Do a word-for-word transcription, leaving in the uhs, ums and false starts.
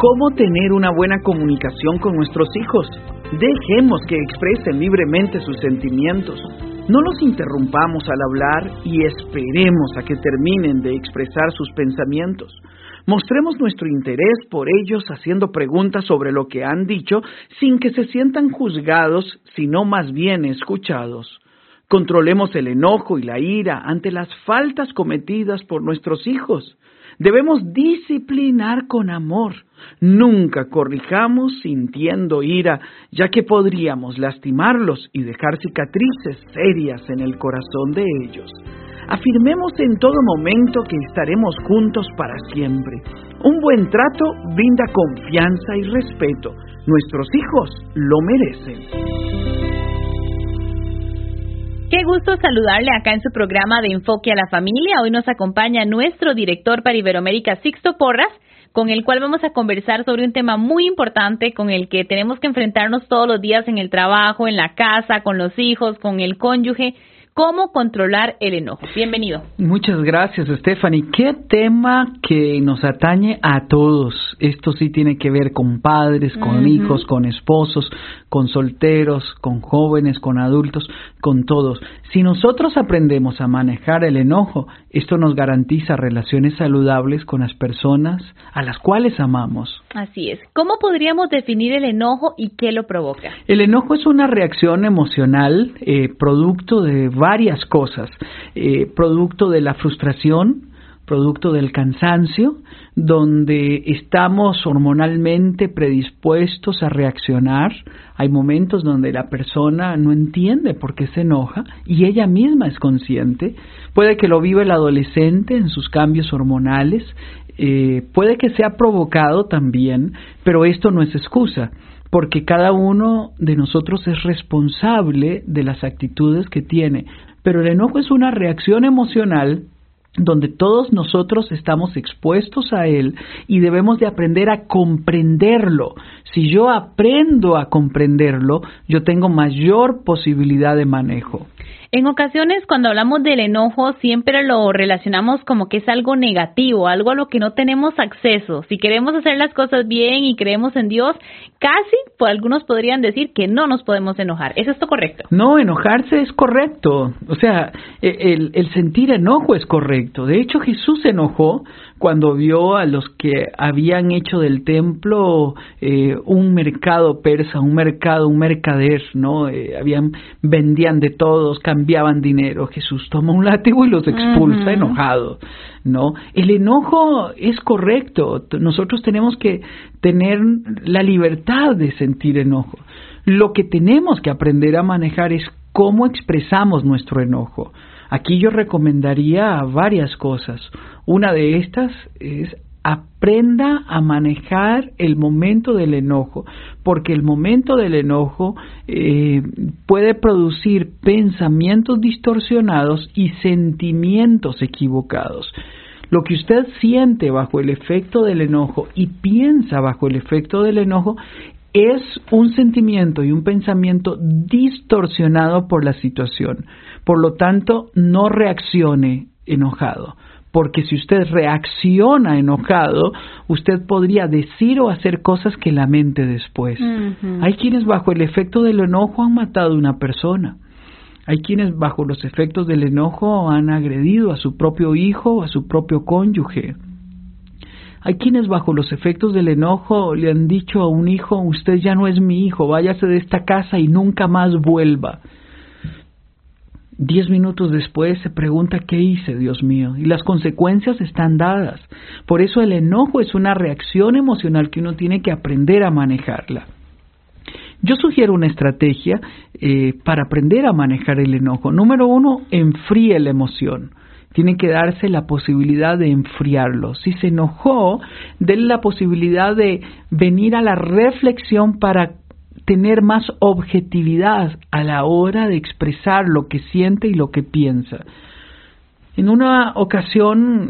¿Cómo tener una buena comunicación con nuestros hijos? Dejemos que expresen libremente sus sentimientos. No los interrumpamos al hablar y esperemos a que terminen de expresar sus pensamientos. Mostremos nuestro interés por ellos haciendo preguntas sobre lo que han dicho sin que se sientan juzgados, sino más bien escuchados. Controlemos el enojo y la ira ante las faltas cometidas por nuestros hijos. Debemos disciplinar con amor. Nunca corrijamos sintiendo ira, ya que podríamos lastimarlos y dejar cicatrices serias en el corazón de ellos. Afirmemos en todo momento que estaremos juntos para siempre. Un buen trato brinda confianza y respeto. Nuestros hijos lo merecen. Qué gusto saludarle acá en su programa de Enfoque a la Familia. Hoy nos acompaña nuestro director para Iberoamérica, Sixto Porras, con el cual vamos a conversar sobre un tema muy importante con el que tenemos que enfrentarnos todos los días en el trabajo, en la casa, con los hijos, con el cónyuge. ¿Cómo controlar el enojo? Bienvenido. Muchas gracias, Stephanie. Qué tema que nos atañe a todos. Esto sí tiene que ver con padres, con uh-huh. hijos, con esposos, con solteros, con jóvenes, con adultos, con todos. Si nosotros aprendemos a manejar el enojo, esto nos garantiza relaciones saludables con las personas a las cuales amamos. Así es. ¿Cómo podríamos definir el enojo y qué lo provoca? El enojo es una reacción emocional eh, producto de varias cosas, eh, producto de la frustración, producto del cansancio, donde estamos hormonalmente predispuestos a reaccionar. Hay momentos donde la persona no entiende por qué se enoja y ella misma es consciente. Puede que lo viva el adolescente en sus cambios hormonales, eh, puede que sea provocado también, pero esto no es excusa, porque cada uno de nosotros es responsable de las actitudes que tiene. Pero el enojo es una reacción emocional donde todos nosotros estamos expuestos a él y debemos de aprender a comprenderlo. Si yo aprendo a comprenderlo, yo tengo mayor posibilidad de manejo. En ocasiones, cuando hablamos del enojo, siempre lo relacionamos como que es algo negativo, algo a lo que no tenemos acceso. Si queremos hacer las cosas bien y creemos en Dios, casi, pues algunos podrían decir que no nos podemos enojar. ¿Es esto correcto? No, enojarse es correcto. O sea, el, el sentir enojo es correcto. De hecho, Jesús se enojó cuando vio a los que habían hecho del templo eh, un mercado persa, un mercado, un mercader, ¿no? Eh, habían, vendían de todos, cambiaban dinero. Jesús toma un látigo y los expulsa uh-huh. enojado, ¿no? El enojo es correcto. Nosotros tenemos que tener la libertad de sentir enojo. Lo que tenemos que aprender a manejar es cómo expresamos nuestro enojo. Aquí yo recomendaría varias cosas. Una de estas es aprenda a manejar el momento del enojo, porque el momento del enojo eh, puede producir pensamientos distorsionados y sentimientos equivocados. Lo que usted siente bajo el efecto del enojo y piensa bajo el efecto del enojo es un sentimiento y un pensamiento distorsionado por la situación. Por lo tanto, no reaccione enojado, porque si usted reacciona enojado, usted podría decir o hacer cosas que lamente después. Uh-huh. Hay quienes bajo el efecto del enojo han matado a una persona. Hay quienes bajo los efectos del enojo han agredido a su propio hijo o a su propio cónyuge. Hay quienes bajo los efectos del enojo le han dicho a un hijo, usted ya no es mi hijo, váyase de esta casa y nunca más vuelva. Diez minutos después se pregunta, ¿qué hice, Dios mío? Y las consecuencias están dadas. Por eso el enojo es una reacción emocional que uno tiene que aprender a manejarla. Yo sugiero una estrategia eh, para aprender a manejar el enojo. Número uno, enfríe la emoción. Tiene que darse la posibilidad de enfriarlo. Si se enojó, denle la posibilidad de venir a la reflexión para tener más objetividad a la hora de expresar lo que siente y lo que piensa. En una ocasión